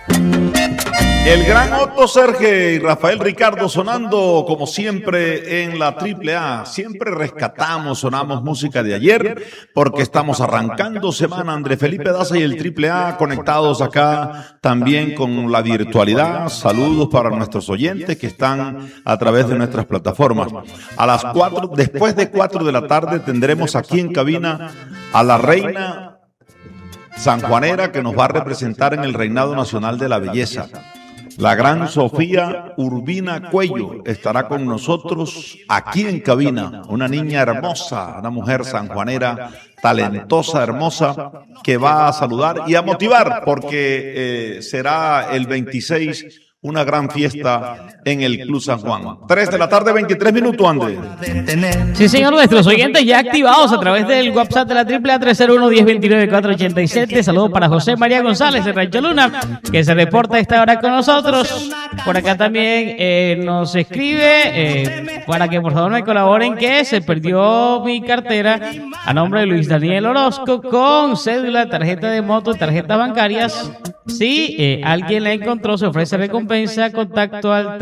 El gran Otto Serge y Rafael Ricardo sonando como siempre en la AAA. Siempre rescatamos, sonamos música de ayer porque estamos arrancando semana. André Felipe Daza y el AAA conectados acá también con la virtualidad. Saludos para nuestros oyentes que están a través de nuestras plataformas. A las 4, después de 4 de la tarde tendremos aquí en cabina a la reina sanjuanera que nos va a representar en el Reinado Nacional de la Belleza. La gran Sofía Urbina Cuello estará con nosotros aquí en cabina. Una niña hermosa, una mujer sanjuanera, talentosa, hermosa, que va a saludar y a motivar porque será el 26 una gran fiesta en el Club San Juan. 3 de la tarde, 23 minutos, André. Sí, señor, nuestros oyentes ya activados a través del WhatsApp de la AAA 301-1029-487. Saludos para José María González de Rancho Luna, que se reporta a esta hora con nosotros. Por acá también nos escribe para que por favor me colaboren que se perdió mi cartera a nombre de Luis Daniel Orozco con cédula, tarjeta de moto, tarjetas bancarias. Si alguien la encontró, se ofrece recompensa. Contacto al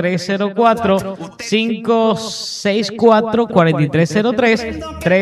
304-564-4303,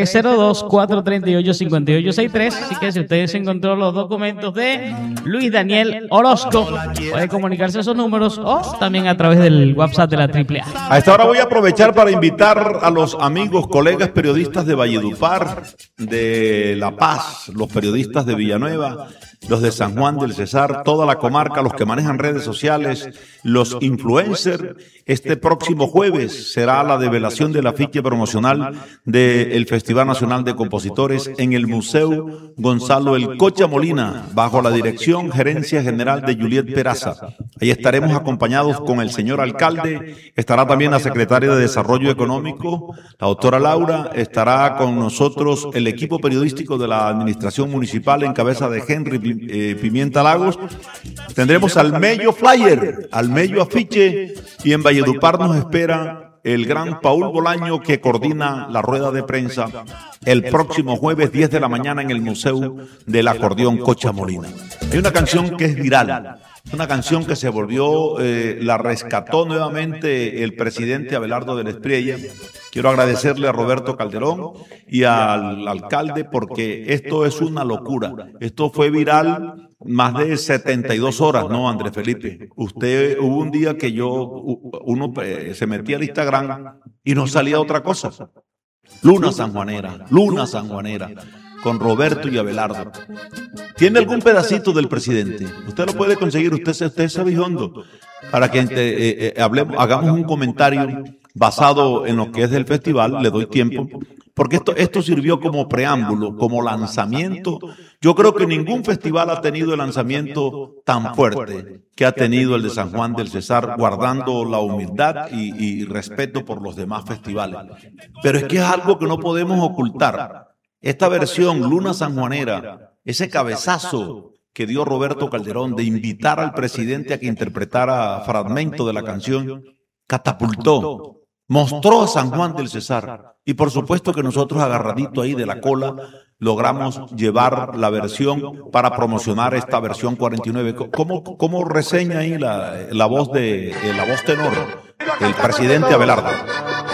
302-438-5863. Así que si ustedes encontró los documentos de Luis Daniel Orozco, puede comunicarse a esos números o también a través del WhatsApp de la AAA. A esta hora voy a aprovechar para invitar a los amigos, colegas periodistas de Valledupar, de La Paz, los periodistas de Villanueva, los de San Juan del Cesar, toda la comarca, los que manejan redes sociales, los influencers. Este próximo jueves será la develación del afiche promocional del Festival Nacional de Compositores en el Museo Gonzalo El Cocha Molina, bajo la dirección gerencia general de Juliet Peraza. Ahí estaremos acompañados con el señor alcalde, estará también la secretaria de Desarrollo Económico, la doctora Laura, estará con nosotros el equipo periodístico de la Administración Municipal en cabeza de Henry Pimienta Lagos. Tendremos al Mello Flyer, al Mello Afiche, y en Valledupar nos espera el gran Paul Bolaño, que coordina la rueda de prensa el próximo jueves 10 de la mañana en el Museo del Acordeón Cocha Molina. Hay una canción que es viral, una canción que se volvió, la rescató nuevamente el presidente Abelardo de la Espriella. Quiero agradecerle a Roberto Calderón y al alcalde porque esto es una locura. Esto fue viral más de 72 horas, ¿no, André Felipe? Hubo un día que uno se metía al Instagram y no salía otra cosa. Luna sanjuanera, con Roberto y Abelardo. ¿Tiene algún pedacito del presidente? Usted lo puede conseguir, usted es sabijondo, para que hagamos un comentario basado en lo que es del festival. Le doy tiempo, porque esto sirvió como preámbulo, como lanzamiento. Yo creo que ningún festival ha tenido el lanzamiento tan fuerte que ha tenido el de San Juan del Cesar, guardando la humildad y respeto por los demás festivales. Pero es que es algo que no podemos ocultar. Esta versión Luna sanjuanera, ese cabezazo que dio Roberto Calderón de invitar al presidente a que interpretara fragmento de la canción, catapultó, mostró a San Juan del Cesar. Y por supuesto que nosotros, agarradito ahí de la cola, logramos llevar la versión para promocionar esta versión 49. ¿Cómo reseña ahí la voz tenor, el presidente Abelardo?